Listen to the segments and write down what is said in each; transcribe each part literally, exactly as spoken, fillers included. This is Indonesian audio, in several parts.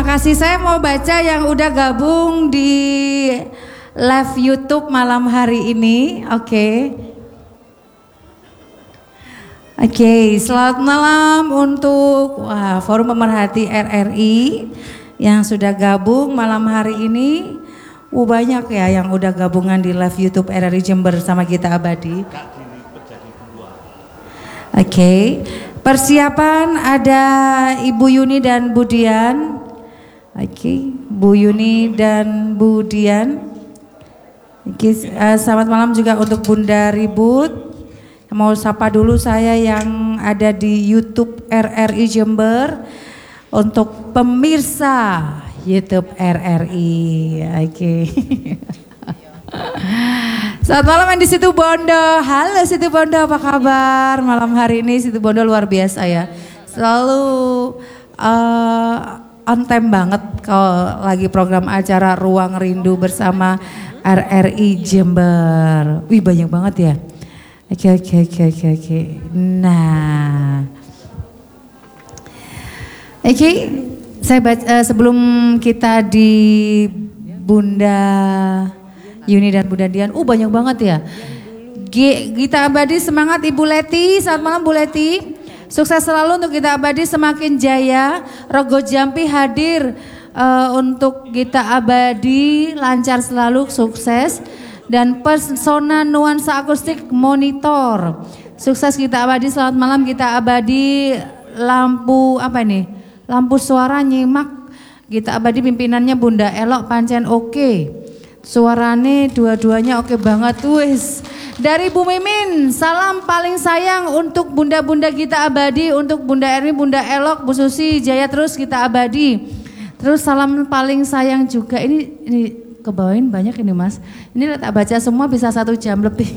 terima kasih. Saya mau baca yang udah gabung di live YouTube malam hari ini. Oke. Okay. Oke, okay, selamat malam untuk wah, Forum Pemerhati R R I yang sudah gabung malam hari ini. Uh, banyak ya yang udah gabungan di live YouTube R R I Jember sama kita Abadi. Oke, okay. Persiapan ada Ibu Yuni dan Bu Dian. Oke, okay. Bu Yuni dan Bu Dian. Oke, okay. uh, selamat malam juga untuk Bunda Ribut. Mau sapa dulu saya yang ada di YouTube R R I Jember untuk pemirsa YouTube R R I. Oke. Okay. Selamat malam yang di Situ Bondo. Halo Situ Bondo, apa kabar? Malam hari ini Situ Bondo luar biasa ya. Selalu uh, on time banget kalau lagi program acara Ruang Rindu bersama R R I Jember. Wih, banyak banget ya. Oke oke oke oke oke. Nah, oke, okay. Saya baca uh, sebelum kita di Bunda Yuni dan Bunda Dian. Uh banyak banget ya. G Gita Abadi semangat Ibu Leti. Selamat malam Bu Leti. Sukses selalu untuk Gita Abadi semakin jaya. Rogo Jampi hadir uh, untuk Gita Abadi lancar selalu sukses. Dan persona nuansa akustik monitor. Sukses Gita Abadi, selamat malam Gita Abadi. Lampu apa ini? Lampu suara nyimak. Gita Abadi pimpinannya Bunda Elok pancen oke. Suarane dua-duanya oke banget wis. Dari Bu Mimin, salam paling sayang untuk bunda-bunda Gita Abadi, untuk Bunda Erni, Bunda Elok, Bu Susi, jaya terus Gita Abadi. Terus salam paling sayang juga ini ini kebawain banyak ini Mas. Ini tak baca semua bisa satu jam lebih.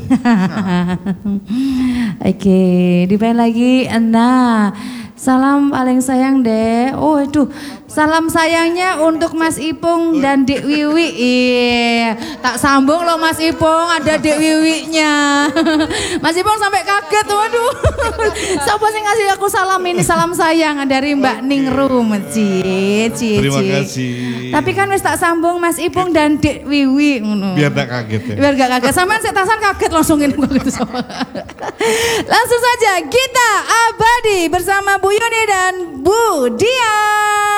Oke, okay, dimain lagi. Nah, salam paling sayang deh. Oh aduh, salam sayangnya untuk Mas Ipung dan Dek Wiwi. Iya, tak sambung loh Mas Ipung, ada Dek Wiwinya. Mas Ipung sampai kaget, waduh. Siapa sih ngasih aku salam ini, salam sayang dari Mbak okay. Ningrum. Cie, cie, Terima cie. kasih. Tapi kan wis tak sambung Mas Ipung dan Dek Wiwi. Biar tak kaget ya. Biar gak kaget, sampean saya tasan kaget langsung ini. Langsung saja Gita Abadi bersama Bu Yuni dan Bu Dian.